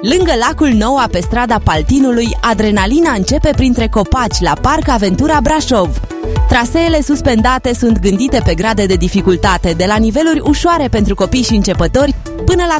Lângă lacul Noua, pe strada Paltinului, adrenalina începe printre copaci la Parc Aventura Brașov. Traseele suspendate sunt gândite pe grade de dificultate, de la niveluri ușoare pentru copii și începători până la